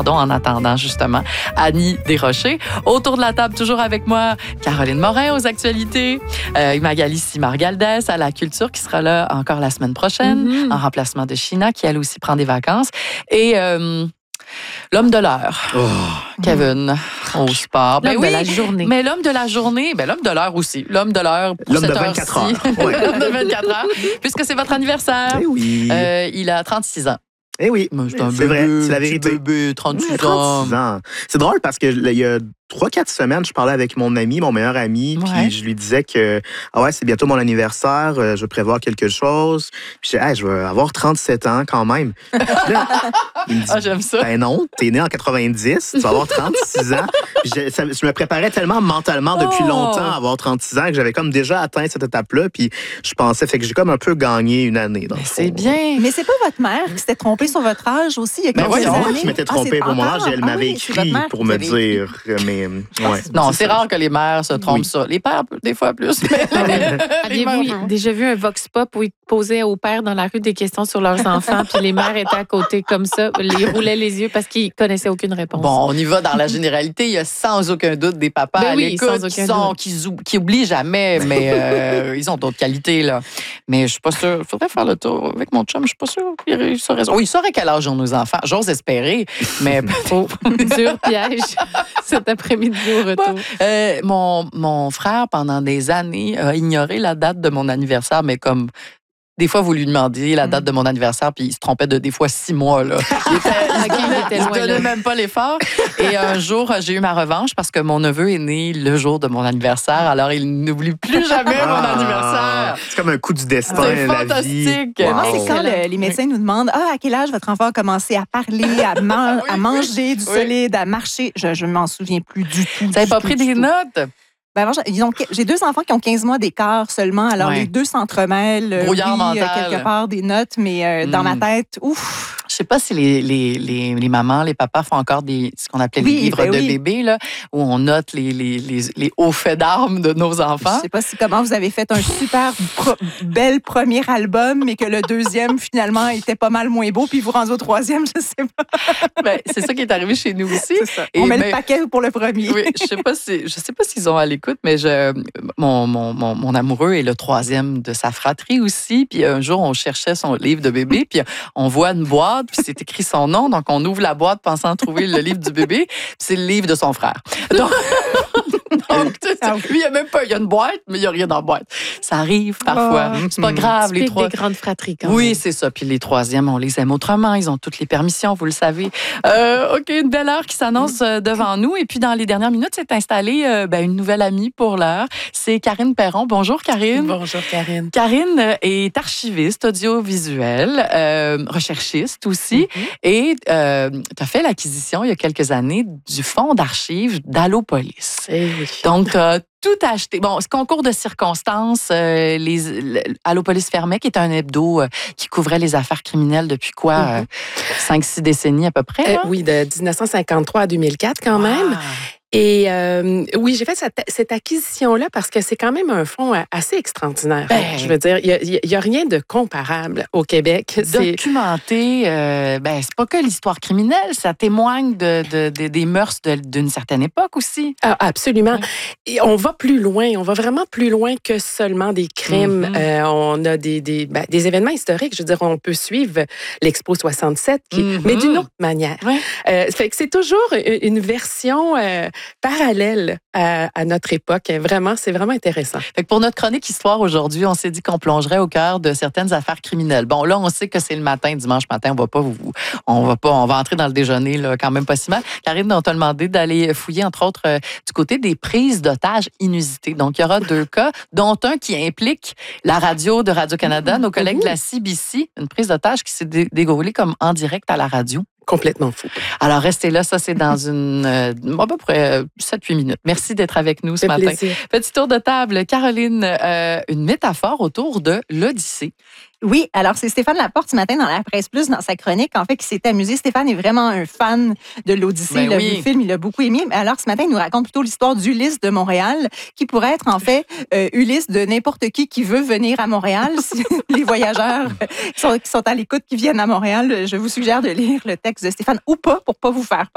en attendant justement Annie Desrochers. Autour de la table, toujours avec moi, Caroline Morin aux actualités, Magali Simard-Galdès à la culture qui sera là encore la semaine prochaine en remplacement de Sheena qui elle aussi prend des vacances et l'homme de l'heure, Kevin, au sport. L'homme de la journée. Mais l'homme de la journée, l'homme de l'heure aussi. L'homme de l'heure pour l'homme cette de 24 heures. Ouais. L'homme de 24 heures, puisque c'est votre anniversaire. Eh oui. Il a 36 ans. Eh oui, c'est vrai, c'est la vérité. Bébé, 36 ans. C'est drôle parce que il y a 3-4 semaines, je parlais avec mon meilleur ami, puis je lui disais que c'est bientôt mon anniversaire, je veux prévoir quelque chose. Puis je disais, je veux avoir 37 ans quand même. Là, il me dit, j'aime ça. Ben non, t'es né en 90, tu vas avoir 36 ans. Puis je me préparais tellement mentalement depuis longtemps à avoir 36 ans que j'avais comme déjà atteint cette étape-là, puis je pensais, fait que j'ai comme un peu gagné une année. C'est bien. Mais c'est pas votre mère qui s'était trompée sur votre âge aussi il y a quelques années? C'est moi qui m'étais trompée pour mon âge et elle m'avait écrit pour me dire. Mais non, c'est rare que les mères se trompent ça. Les pères, des fois plus. Aviez-vous déjà vu un vox pop où ils posaient aux pères dans la rue des questions sur leurs enfants, puis les mères étaient à côté comme ça, ils roulaient les yeux parce qu'ils connaissaient aucune réponse? Bon, on y va dans la généralité. Il y a sans aucun doute des papas à l'écoute qui oublient jamais, mais ils ont d'autres qualités, là. Mais je suis pas sûre. Il faudrait faire le tour avec mon chum. Je suis pas sûre qu'il saurait. Oui, il saurait quel âge ont nos enfants. J'ose espérer, mais dur piège cet après-midi au retour. Mon frère, pendant des années, a ignoré la date de mon anniversaire, mais comme des fois, vous lui demandiez la date de mon anniversaire, puis il se trompait de des fois 6 mois. Là. Il ne donnait même pas l'effort. Et un jour, j'ai eu ma revanche parce que mon neveu est né le jour de mon anniversaire. Alors, il n'oublie plus jamais mon anniversaire. C'est comme un coup du destin, c'est la fantastique. vie. Wow. Moi, c'est quand les médecins nous demandent à quel âge votre enfant a commencé à parler, à manger du solide, à marcher. Je ne m'en souviens plus du tout. Vous n'avez pas pris des notes? J'ai 2 enfants qui ont 15 mois d'écart seulement. Alors, les deux s'entremêlent. Brouillard mental. Quelque part, des notes, mais dans ma tête, ouf! Je sais pas si les mamans, les papas font encore ce qu'on appelait les livres de bébés, là, où on note les hauts faits d'armes de nos enfants. Je sais pas comment vous avez fait un super bel premier album, mais que le deuxième, finalement, était pas mal moins beau, puis vous rendez au troisième, je sais pas. C'est ça qui est arrivé chez nous aussi. C'est ça. On met le paquet pour le premier. Oui, je sais pas s'ils ont à l'écoute, mais mon amoureux est le troisième de sa fratrie aussi. Puis un jour, on cherchait son livre de bébé, puis on voit une boîte, puis c'est écrit son nom. Donc, on ouvre la boîte pensant trouver le livre du bébé, puis c'est le livre de son frère. Donc, lui, il y a une boîte, mais il n'y a rien dans la boîte. Ça arrive parfois. C'est pas grave. Les trois des grandes fratries, quand même. Oui, c'est ça. Puis les troisièmes, on les aime autrement. Ils ont toutes les permissions, vous le savez. OK, une belle heure qui s'annonce devant nous. Et puis, dans les dernières minutes, s'est installée une nouvelle amie pour l'heure. C'est Karine Perron. Bonjour, Karine. Bonjour, Karine. Karine est archiviste audiovisuelle, recherchiste aussi. Et tu as fait l'acquisition, il y a quelques années, du fonds d'archives d'Allopolis. Oui. Donc, tout acheté. Bon, ce concours de circonstances, Allopolis fermait, qui était un hebdo qui couvrait les affaires criminelles depuis 5-6 décennies à peu près? Oui, de 1953 à 2004 quand même. Et oui, j'ai fait cette acquisition-là parce que c'est quand même un fonds assez extraordinaire. Je veux dire, il y a rien de comparable au Québec. Documenté, c'est pas que l'histoire criminelle, ça témoigne des mœurs d'une certaine époque aussi. Ah, absolument. Et on va plus loin, on va vraiment plus loin que seulement des crimes. On a des événements historiques. Je veux dire, on peut suivre l'Expo 67, mais d'une autre manière. Fait que c'est toujours une version parallèle à notre époque. Vraiment, c'est vraiment intéressant. Fait que pour notre chronique histoire aujourd'hui, on s'est dit qu'on plongerait au cœur de certaines affaires criminelles. Bon, là, on sait que c'est le matin, dimanche matin, on va entrer dans le déjeuner, là, quand même pas si mal. Karine, on t'a demandé d'aller fouiller, entre autres, du côté des prises d'otages inusitées. Donc, il y aura 2 cas, dont un qui implique la radio de Radio-Canada, nos collègues de la CBC, une prise d'otage qui s'est déroulée comme en direct à la radio. Complètement fou. Alors, restez là. Ça, c'est dans à peu près 7-8 minutes. Merci d'être avec nous ce matin. Plaisir. Petit tour de table. Caroline, une métaphore autour de l'Odyssée. Oui, alors c'est Stéphane Laporte ce matin dans la Presse Plus, dans sa chronique, en fait, qui s'est amusé. Stéphane est vraiment un fan de l'Odyssée. Il a vu le film, il l'a beaucoup aimé. Mais alors, ce matin, il nous raconte plutôt l'histoire d'Ulysse de Montréal, qui pourrait être, en fait, Ulysse de n'importe qui veut venir à Montréal. Les voyageurs qui sont à l'écoute, qui viennent à Montréal, je vous suggère de lire le texte de Stéphane, ou pas, pour pas vous faire peur.